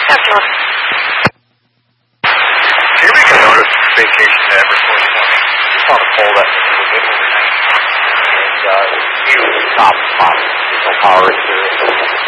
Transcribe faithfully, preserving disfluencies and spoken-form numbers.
Schedule. Here we go. Vacation to Eversource twenty. Just on a pole that was a little bit overnight. And uh, it was top, top. There's no power in here.